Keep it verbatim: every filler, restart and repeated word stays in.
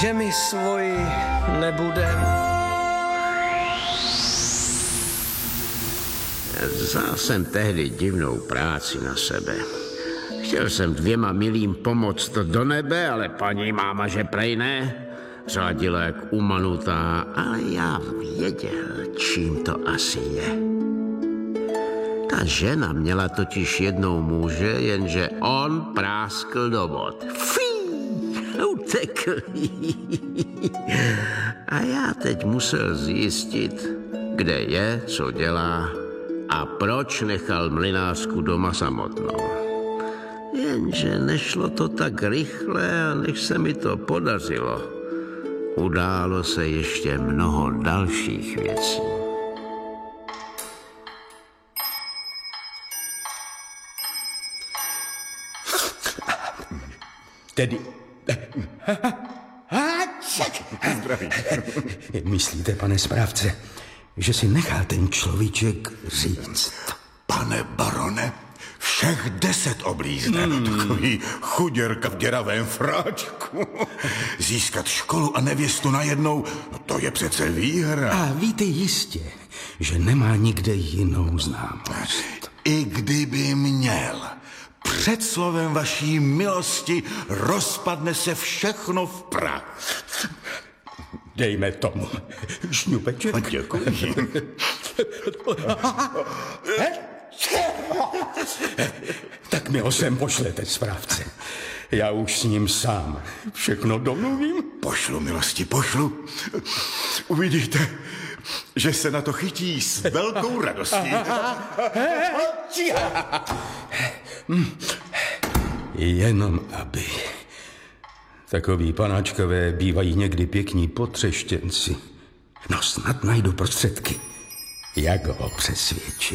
že mi svoji nebudem. Vzal jsem tehdy divnou práci na sebe. Chtěl jsem dvěma milým pomoct do nebe, ale paní máma, že prej ne. Řádila jak umanutá, ale já věděl, čím to asi je. Ta žena měla totiž jednou muže, jenže on práskl do vod. Fí, utekl. A já teď musel zjistit, kde je, co dělá a proč nechal mlynářku doma samotnou. Jenže nešlo to tak rychle, a než se mi to podařilo, událo se ještě mnoho dalších věcí. Tedy... Myslíte, pane správce, že si nechal ten človíček říct? Pane barone, všech deset oblízne. Hmm. Takový chuděrka v děravém fráčku. Získat školu a nevěstu najednou, no to je přece výhra. A víte jistě, že nemá nikde jinou známost. I kdyby měl, před slovem vaší milosti rozpadne se všechno v prach. Dejme tomu šňupeček. Děkuji. Tak mi ho sem pošlete, správce. Já už s ním sám všechno domluvím. Pošlu, milosti, pošlu. Uvidíte, že se na to chytí s velkou radostí. Jenom aby. Takoví panáčkové bývají někdy pěkní potřeštěnci. No snad najdu prostředky, jak ho přesvědčit.